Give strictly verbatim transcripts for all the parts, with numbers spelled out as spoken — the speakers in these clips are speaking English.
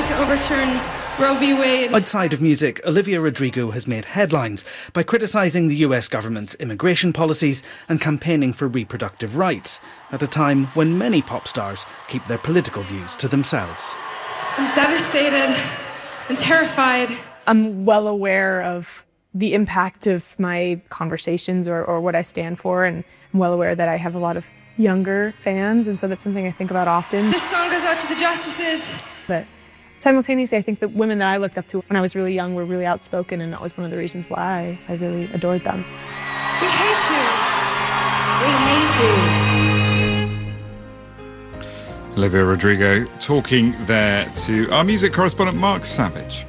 to overturn Roe v. Wade. Outside of music, Olivia Rodrigo has made headlines by criticising the U S government's immigration policies and campaigning for reproductive rights at a time when many pop stars keep their political views to themselves. I'm devastated and terrified. I'm well aware of the impact of my conversations or, or what I stand for, and I'm well aware that I have a lot of younger fans, and so that's something I think about often. This song goes out to the justices. But simultaneously, I think the women that I looked up to when I was really young were really outspoken, and that was one of the reasons why I, I really adored them. We hate you. We hate you. Olivia Rodrigo talking there to our music correspondent Mark Savage.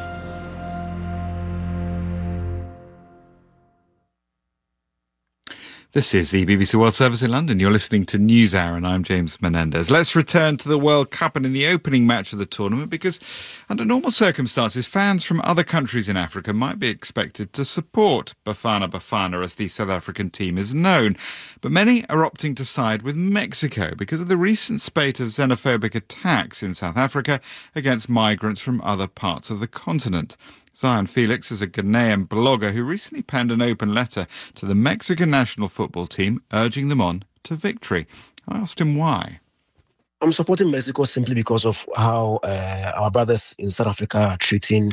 This is the B B C World Service in London. You're listening to NewsHour and I'm James Menendez. Let's return to the World Cup and in the opening match of the tournament, because under normal circumstances, fans from other countries in Africa might be expected to support Bafana Bafana, as the South African team is known. But many are opting to side with Mexico because of the recent spate of xenophobic attacks in South Africa against migrants from other parts of the continent. Zion Felix is a Ghanaian blogger who recently penned an open letter to the Mexican national football team urging them on to victory. I asked him why. I'm supporting Mexico simply because of how uh, our brothers in South Africa are treating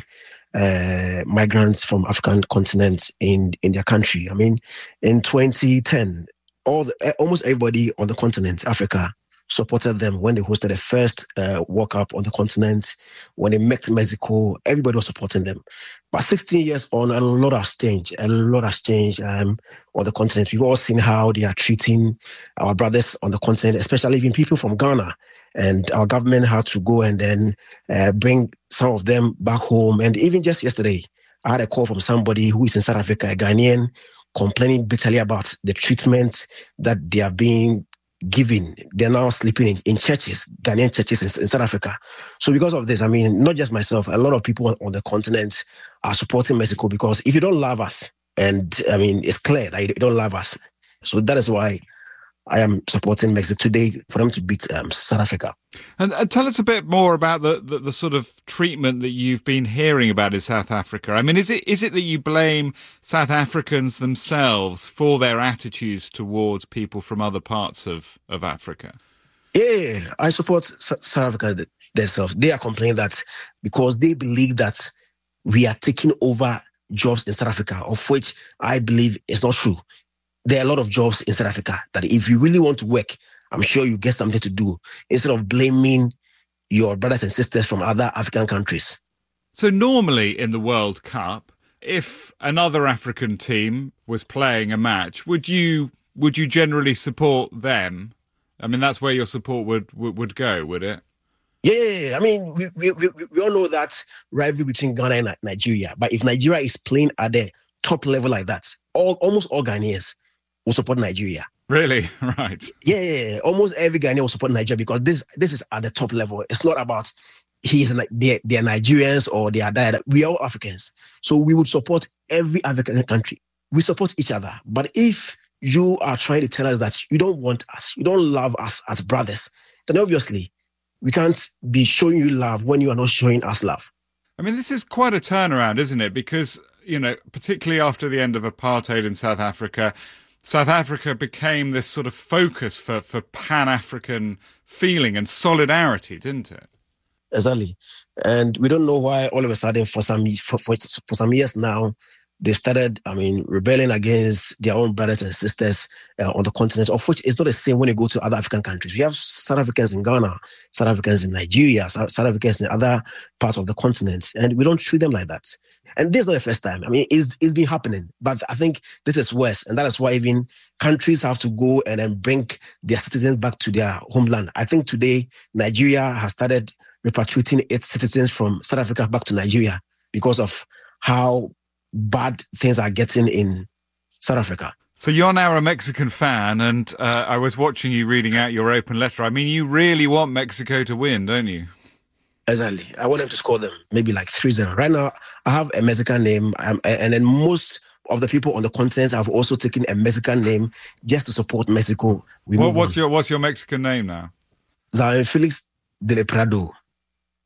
uh, migrants from African continent in, in their country. I mean, in twenty ten, all the, almost everybody on the continent, Africa, supported them when they hosted the first uh, World Cup on the continent. When they met Mexico, everybody was supporting them. But sixteen years on, a lot has changed. A lot has changed um, on the continent. We've all seen how they are treating our brothers on the continent, especially even people from Ghana. And our government had to go and then uh, bring some of them back home. And even just yesterday, I had a call from somebody who is in South Africa, a Ghanaian, complaining bitterly about the treatment that they are being given. They're now sleeping in, in churches, Ghanaian churches in, in South Africa. So because of this, I mean, not just myself, a lot of people on the continent are supporting Mexico, because if you don't love us, and I mean, it's clear that you don't love us. So that is why I am supporting Mexico today for them to beat um, South Africa. And, and tell us a bit more about the, the, the sort of treatment that you've been hearing about in South Africa. I mean, is it is it that you blame South Africans themselves for their attitudes towards people from other parts of, of Africa? Yeah, I support South Africa themselves. They are complaining that because they believe that we are taking over jobs in South Africa, of which I believe is not true. There are a lot of jobs in South Africa that if you really want to work, I'm sure you get something to do, instead of blaming your brothers and sisters from other African countries. So normally in the World Cup, if another African team was playing a match, would you would you generally support them? I mean, that's where your support would would, would go, would it? Yeah, I mean, we, we we we all know that rivalry between Ghana and Nigeria. But if Nigeria is playing at the top level like that, all almost all Ghanaians will support Nigeria. Really? Right. Yeah, yeah, yeah. Almost every Ghanaian will support Nigeria, because this this is at the top level. It's not about he's they're, they're Nigerians or they are there. We are all Africans. So we would support every African country. We support each other. But if you are trying to tell us that you don't want us, you don't love us as brothers, then obviously we can't be showing you love when you are not showing us love. I mean, this is quite a turnaround, isn't it? Because, you know, particularly after the end of apartheid in South Africa, South Africa became this sort of focus for, for Pan-African feeling and solidarity, didn't it? Exactly. And we don't know why all of a sudden for some for, for, for some years now, they started, I mean, rebelling against their own brothers and sisters uh, on the continent, of which is not the same when you go to other African countries. We have South Africans in Ghana, South Africans in Nigeria, South, South Africans in other parts of the continent, and we don't treat them like that. And this is not the first time. I mean, it's, it's been happening, but I think this is worse. And that is why even countries have to go and then bring their citizens back to their homeland. I think today, Nigeria has started repatriating its citizens from South Africa back to Nigeria because of how bad things are getting in South Africa. So you're now a Mexican fan, and uh, I was watching you reading out your open letter. I mean, you really want Mexico to win, don't you? Exactly. I want them to score them, maybe like three zero. Right now, I have a Mexican name, um, and then most of the people on the continent have also taken a Mexican name just to support Mexico. We What, what's on. your What's your Mexican name now? Zion Felix de Prado.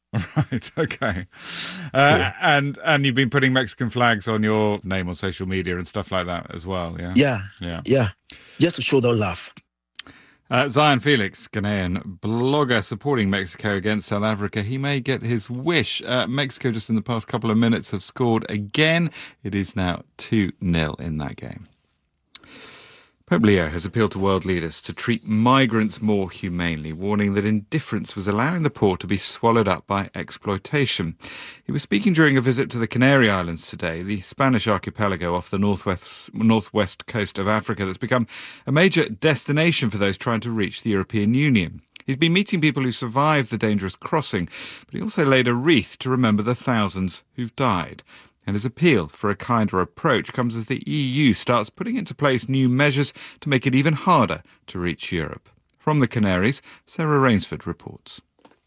Right, okay. Uh, yeah. And and you've been putting Mexican flags on your name on social media and stuff like that as well, yeah? Yeah, yeah, yeah. Just to show, don't laugh. Uh, Zion Felix, Ghanaian blogger supporting Mexico against South Africa. He may get his wish. Uh, Mexico, just in the past couple of minutes, have scored again. It is now two nil in that game. Pope Leo has appealed to world leaders to treat migrants more humanely, warning that indifference was allowing the poor to be swallowed up by exploitation. He was speaking during a visit to the Canary Islands today, the Spanish archipelago off the northwest, northwest coast of Africa that's become a major destination for those trying to reach the European Union. He's been meeting people who survived the dangerous crossing, but he also laid a wreath to remember the thousands who've died. And his appeal for a kinder approach comes as the E U starts putting into place new measures to make it even harder to reach Europe. From the Canaries, Sarah Rainsford reports.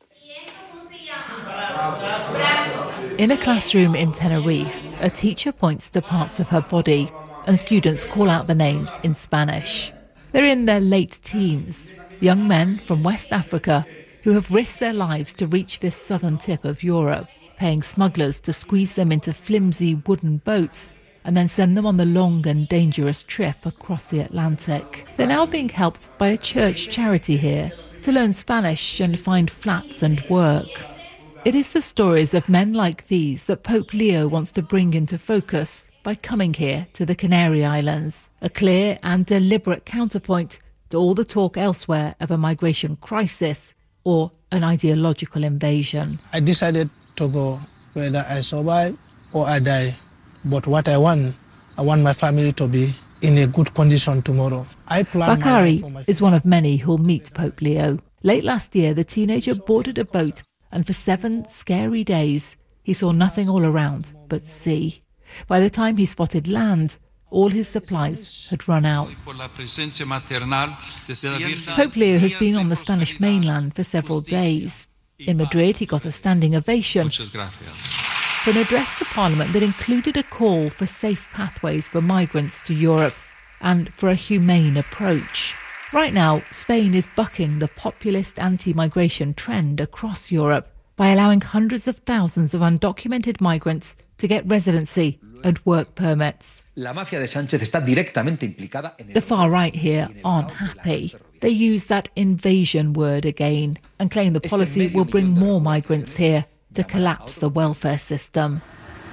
In a classroom in Tenerife, a teacher points to parts of her body and students call out the names in Spanish. They're in their late teens, young men from West Africa who have risked their lives to reach this southern tip of Europe, paying smugglers to squeeze them into flimsy wooden boats and then send them on the long and dangerous trip across the Atlantic. They're now being helped by a church charity here to learn Spanish and find flats and work. It is the stories of men like these that Pope Leo wants to bring into focus by coming here to the Canary Islands, a clear and deliberate counterpoint to all the talk elsewhere of a migration crisis or an ideological invasion. I decided to go whether I survive or I die. But what I want, I want my family to be in a good condition tomorrow. I plan Bakari is one of many who'll meet Pope Leo. Late last year, the teenager boarded a boat and for seven scary days, he saw nothing all around but sea. By the time he spotted land, all his supplies had run out. Pope Leo has been on the Spanish mainland for several days. In Madrid, he got a standing ovation for an address to Parliament that included a call for safe pathways for migrants to Europe and for a humane approach. Right now, Spain is bucking the populist anti-migration trend across Europe by allowing hundreds of thousands of undocumented migrants to get residency and work permits. The far right here aren't happy. They use that invasion word again and claim the policy will bring more migrants here to collapse the welfare system.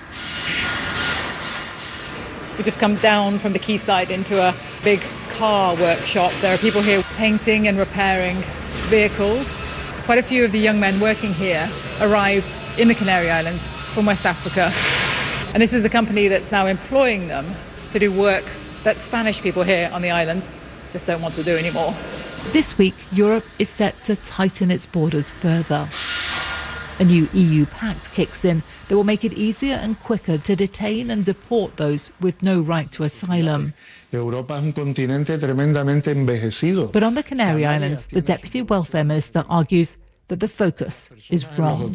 We just come down from the quayside into a big car workshop. There are people here painting and repairing vehicles. Quite a few of the young men working here arrived in the Canary Islands from West Africa. And this is the company that's now employing them to do work that Spanish people here on the island just don't want to do anymore. This week, Europe is set to tighten its borders further. A new E U pact kicks in that will make it easier and quicker to detain and deport those with no right to asylum. But on the Canary Islands, the Deputy Welfare Minister argues that the focus is wrong.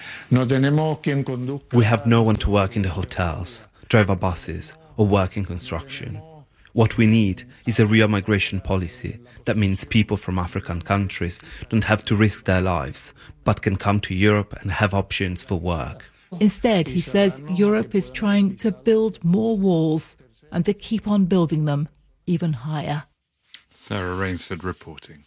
We have no one to work in the hotels, drive our buses, or work in construction. What we need is a real migration policy that means people from African countries don't have to risk their lives, but can come to Europe and have options for work. Instead, he says Europe is trying to build more walls and to keep on building them even higher. Sarah Rainsford reporting.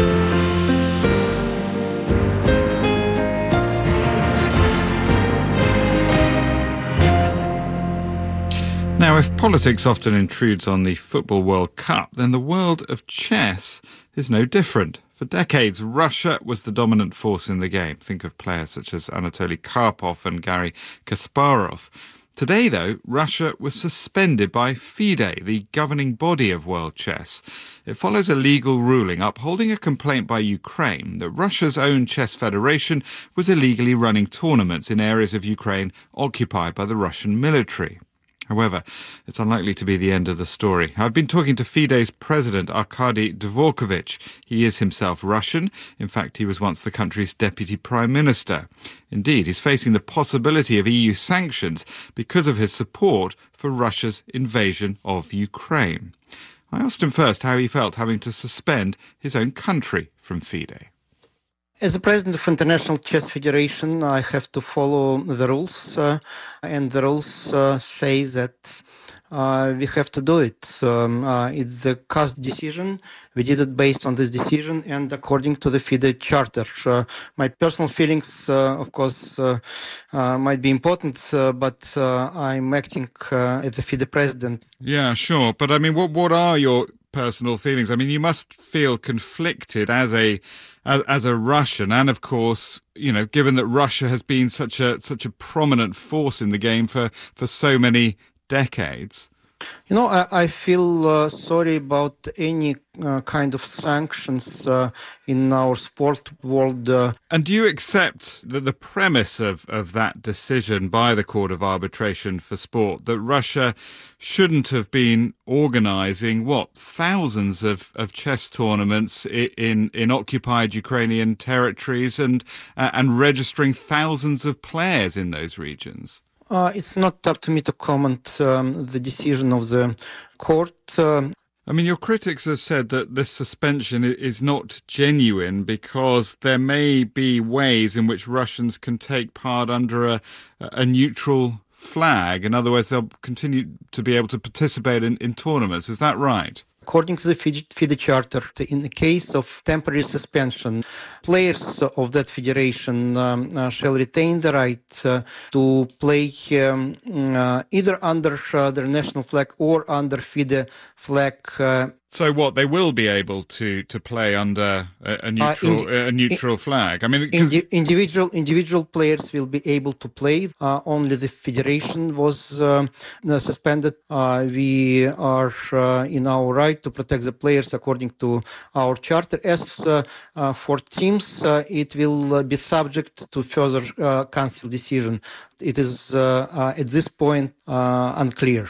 Now, if politics often intrudes on the Football World Cup, then the world of chess is no different. For decades, Russia was the dominant force in the game. Think of players such as Anatoly Karpov and Garry Kasparov. Today, though, Russia was suspended by FIDE, the governing body of world chess. It follows a legal ruling upholding a complaint by Ukraine that Russia's own chess federation was illegally running tournaments in areas of Ukraine occupied by the Russian military. However, it's unlikely to be the end of the story. I've been talking to FIDE's president, Arkady Dvorkovich. He is himself Russian. In fact, he was once the country's deputy prime minister. Indeed, he's facing the possibility of E U sanctions because of his support for Russia's invasion of Ukraine. I asked him first how he felt having to suspend his own country from FIDE. As the president of International Chess Federation, I have to follow the rules, uh, and the rules uh, say that uh, we have to do it. Um, uh, it's the C A S decision. We did it based on this decision and according to the FIDE charter. Uh, my personal feelings, uh, of course, uh, uh, might be important, uh, but uh, I'm acting uh, as the FIDE president. Yeah, sure. But I mean, what what are your personal feelings? I mean, you must feel conflicted as a as, as a Russian, and of course, you know, given that Russia has been such a such a prominent force in the game for for so many decades. You know, I, I feel uh, sorry about any uh, kind of sanctions uh, in our sport world. Uh. And do you accept that the premise of, of that decision by the Court of Arbitration for Sport, that Russia shouldn't have been organising, what, thousands of, of chess tournaments in, in occupied Ukrainian territories and, uh, and registering thousands of players in those regions? Uh, it's not up to me to comment um, the decision of the court. Uh, I mean, your critics have said that this suspension is not genuine because there may be ways in which Russians can take part under a, a neutral flag. In other words, they'll continue to be able to participate in, in tournaments. Is that right? According to the FIDE charter, in the case of temporary suspension, players of that federation um, uh, shall retain the right uh, to play um, uh, either under uh, their national flag or under FIDE flag. Uh, So what, they will be able to, to play under a, a neutral uh, indi- a neutral flag? I mean, indi- individual individual players will be able to play. Uh, only the federation was uh, suspended. Uh, we are uh, in our right to protect the players according to our charter. As uh, uh, for teams, uh, it will uh, be subject to further uh, council decision. It is uh, uh, at this point uh, unclear.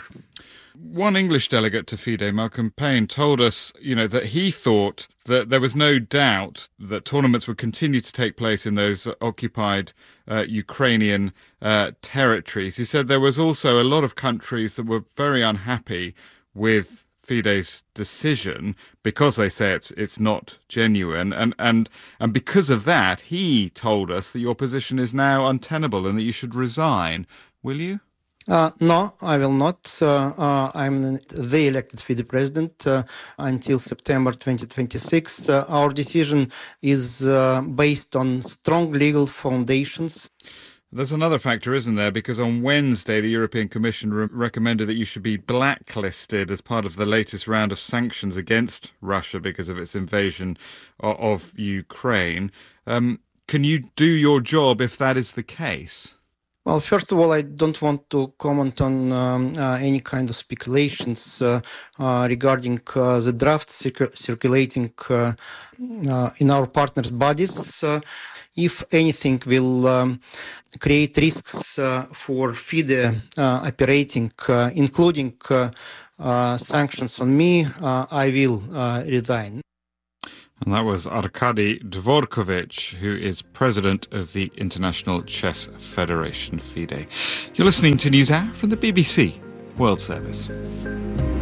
One English delegate to FIDE, Malcolm Payne, told us, you know, that he thought that there was no doubt that tournaments would continue to take place in those occupied uh, Ukrainian uh, territories. He said there was also a lot of countries that were very unhappy with FIDE's decision because they say it's it's not genuine, and and and because of that, he told us that your position is now untenable and that you should resign. Will you? Uh, no, I will not. Uh, uh, I'm the elected FIDE president uh, until September twenty twenty-six. Uh, our decision is uh, based on strong legal foundations. There's another factor, isn't there? Because on Wednesday, the European Commission re- recommended that you should be blacklisted as part of the latest round of sanctions against Russia because of its invasion of, of Ukraine. Um, can you do your job if that is the case? Well, first of all, I don't want to comment on um, uh, any kind of speculations uh, uh, regarding uh, the draft circ- circulating uh, uh, in our partners' bodies. Uh, if anything will um, create risks uh, for FIDE uh, operating, uh, including uh, uh, sanctions on me, uh, I will uh, resign. And that was Arkady Dvorkovich, who is president of the International Chess Federation, FIDE. You're listening to NewsHour from the B B C World Service.